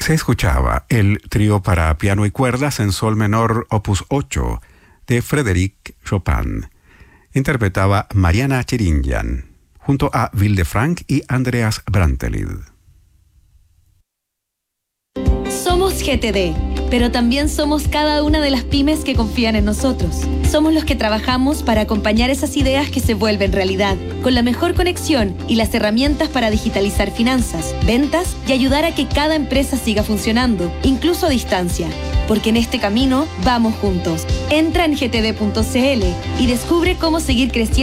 Se escuchaba el trío para piano y cuerdas en sol menor opus 8 de Frédéric Chopin. Interpretaba Mariana Chiringian junto a Vilde Frank y Andreas Brantelid. Somos GTD, pero también somos cada una de las pymes que confían en nosotros. Somos los que trabajamos para acompañar esas ideas que se vuelven realidad, con la mejor conexión y las herramientas para digitalizar finanzas, ventas y ayudar a que cada empresa siga funcionando, incluso a distancia. Porque en este camino vamos juntos. Entra en gtd.cl y descubre cómo seguir creciendo